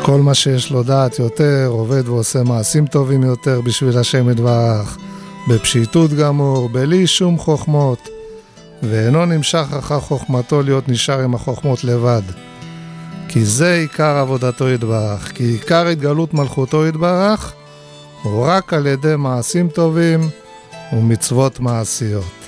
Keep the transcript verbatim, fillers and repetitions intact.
כל מה שיש לו דעת יותר, עובד ועושה מעשים טובים יותר בשביל השם יתברך, בפשיטות גמור, בלי שום חוכמות, ואינו נמשך אחר חוכמתו להיות נשאר עם החוכמות לבד. כי זה עיקר עבודתו יתברך, כי עיקר התגלות מלכותו יתברך, הוא רק על ידי מעשים טובים ומצוות מעשיות.